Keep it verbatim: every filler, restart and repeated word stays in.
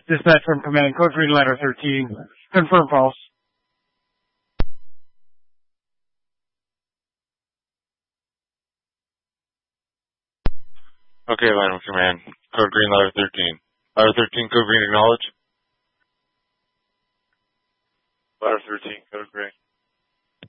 Dispatch from command, code green letter thirteen. Confirm false. Okay, line of command. Code green, letter thirteen. Letter thirteen, code green, acknowledge. Letter thirteen, code green.